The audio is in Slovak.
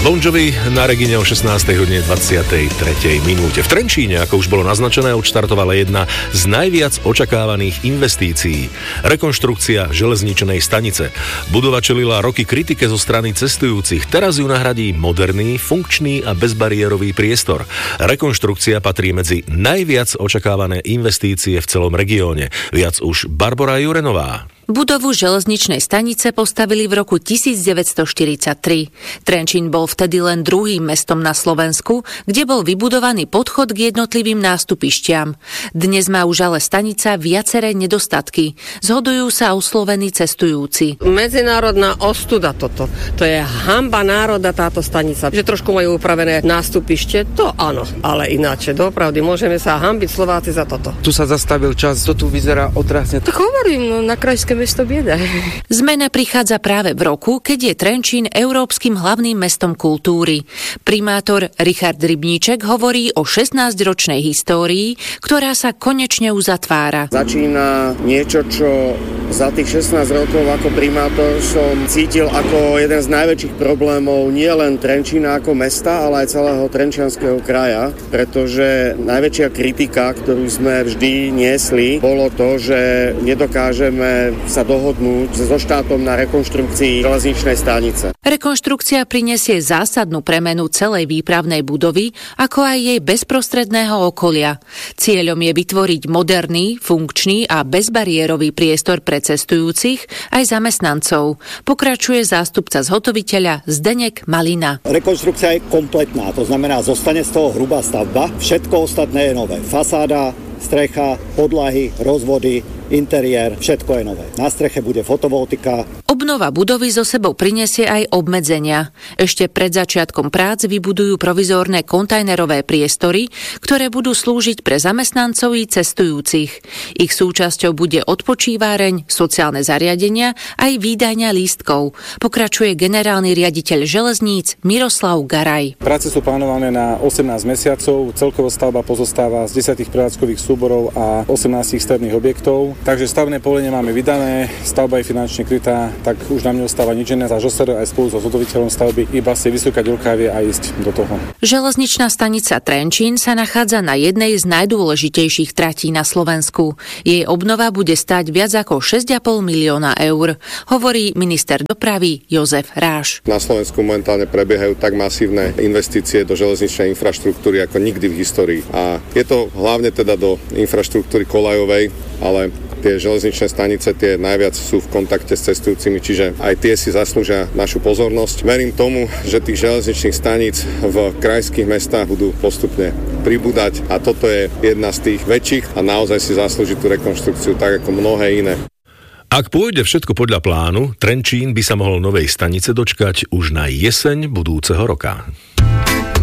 Bon Jovi na Regine o 16:23. V Trenčíne, ako už bolo naznačené, odštartovala jedna z najviac očakávaných investícií. Rekonštrukcia železničnej stanice. Budova čelila roky kritike zo strany cestujúcich. Teraz ju nahradí moderný, funkčný a bezbariérový priestor. Rekonštrukcia patrí medzi najviac očakávané investície v celom regióne. Viac už Barbora Jurenová. Budovu železničnej stanice postavili v roku 1943. Trenčín bol vtedy len druhým mestom na Slovensku, kde bol vybudovaný podchod k jednotlivým nástupišťam. Dnes má už ale stanica viaceré nedostatky. Zhodujú sa oslovení cestujúci. Medzinárodná ostuda toto. To je hanba národa táto stanica. Že trošku majú upravené nástupište, to áno, ale ináč, dopravdy, môžeme sa hanbiť Slováci za toto. Tu sa zastavil čas, to tu vyzerá otrasne. Tak hovorím, na krajské mesto bieda. Zmena prichádza práve v roku, keď je Trenčín európskym hlavným mestom kultúry. Primátor Richard Rybníček hovorí o 16-ročnej histórii, ktorá sa konečne uzatvára. Začína niečo, čo za tých 16 rokov ako primátor som cítil ako jeden z najväčších problémov nie len Trenčína ako mesta, ale aj celého trenčianskeho kraja, pretože najväčšia kritika, ktorú sme vždy niesli, bolo to, že nedokážeme sa dohodnúť so štátom na rekonštrukcii železničnej stanice. Rekonštrukcia prinesie zásadnú premenu celej výpravnej budovy, ako aj jej bezprostredného okolia. Cieľom je vytvoriť moderný, funkčný a bezbariérový priestor pre cestujúcich aj zamestnancov. Pokračuje zástupca zhotoviteľa Zdeněk Malina. Rekonštrukcia je kompletná, to znamená, zostane z toho hrubá stavba, všetko ostatné je nové. Fasáda, strecha, podlahy, rozvody, interiér, všetko je nové. Na streche bude fotovoltika. Obnova budovy so sebou prinesie aj obmedzenia. Ešte pred začiatkom prác vybudujú provizórne kontajnerové priestory, ktoré budú slúžiť pre zamestnancov i cestujúcich. Ich súčasťou bude odpočíváreň, sociálne zariadenia aj výdajňa lístkov. Pokračuje generálny riaditeľ železníc Miroslav Garaj. Práce sú plánované na 18 mesiacov. Celková stavba pozostáva z 10 prevádzkových súborov a 18 stavebných objektov. Takže stavebné povolenie máme vydané, stavba je finančne krytá, tak už nám neostáva nič iné, až aj spolu so zhotoviteľom stavby iba si vysúkať rukávie a ísť do toho. Železničná stanica Trenčín sa nachádza na jednej z najdôležitejších tratí na Slovensku. Jej obnova bude stáť viac ako 6,5 milióna eur, hovorí minister dopravy Jozef Ráš. Na Slovensku momentálne prebiehajú tak masívne investície do železničnej infraštruktúry ako nikdy v histórii. A je to hlavne teda do infraštruktúry koľajovej, ale tie železničné stanice tie najviac sú v kontakte s cestujúcimi, čiže aj tie si zaslúžia našu pozornosť. Verím tomu, že tých železničných staníc v krajských mestách budú postupne pribúdať a toto je jedna z tých väčších a naozaj si zaslúži tú rekonštrukciu tak ako mnohé iné. Ak pôjde všetko podľa plánu, Trenčín by sa mohol novej stanice dočkať už na jeseň budúceho roka.